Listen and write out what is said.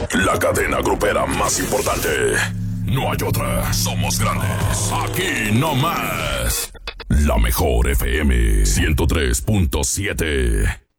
La cadena grupera más importante. No hay otra. Somos grandes. Aquí no más. La mejor FM 103.7.